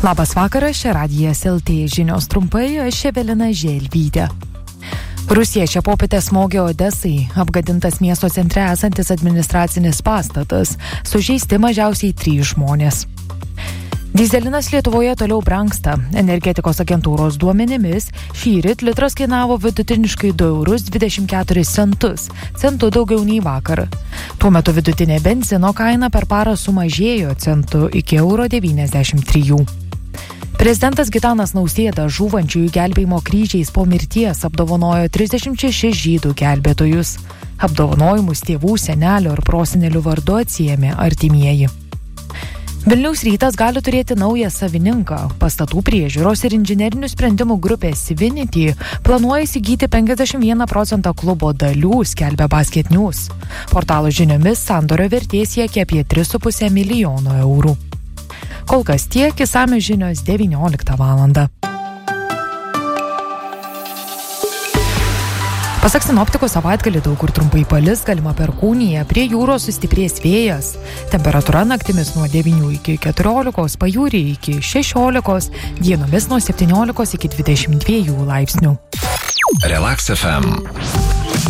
Labas vakaras, čia Radijas LT žinios trumpai, aš Evelina Želvytė. Rusija šią popietę smogė Odesai, apgadintas miesto centre esantis administracinis pastatas, sužeisti mažiausiai 3 žmonės. Dyzelinas Lietuvoje toliau brangsta. Energetikos agentūros duomenimis šįryt litras kainavo vidutiniškai 2,24 €, centų daugiau nei vakar. Tuo metu vidutinė benzino kaina per parą sumažėjo centų iki €93. Prezidentas Gitanas Nausėda žūvančiųjų gelbėjimo kryžiais po mirties apdovanojo 36 žydų gelbėtojus. Apdovanojimus tėvų, senelio ir prosenelių vardu atsiėmė artimieji. Vilniaus Rytas gali turėti naują savininką. Pastatų priežiūros ir inžinerinių sprendimų grupė Civinity planuoja įsigyti 51% klubo dalių, skelbia Basket News. Portalo žiniomis sandorio vertė siekia apie 3,5 milijono eurų. Kol kas tiek, išsamios žinios 19 valandą. Pasak sinoptikų, savaitgalį daug kur trumpai palis, galima perkūnija, prie jūros sustiprės vėjas. Temperatūra naktimis nuo 9 iki 14, pajūryje iki 16, dienomis nuo 17 iki 22 laipsnių. Relax FM.